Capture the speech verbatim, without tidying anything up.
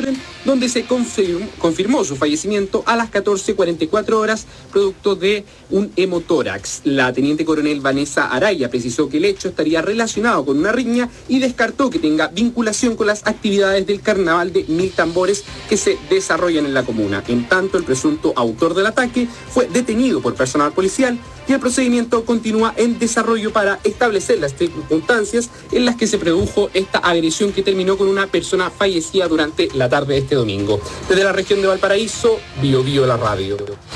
Iturren, donde se confirmó, confirmó su fallecimiento a las catorce cuarenta y cuatro horas, producto de un hemotórax. La teniente coronel Vanessa Araya precisó que el hecho estaría relacionado con una riña y descartó que tenga vinculación con las actividades del carnaval de Mil Tambores que se desarrollan en la comuna. En tanto, el presunto autor del ataque fue detenido por personal policial y el procedimiento continúa en desarrollo para establecer las circunstancias en las que se produjo esta agresión que terminó con una persona fallecida durante la tarde de este domingo. Desde la región de Valparaíso, Bio Bio la radio.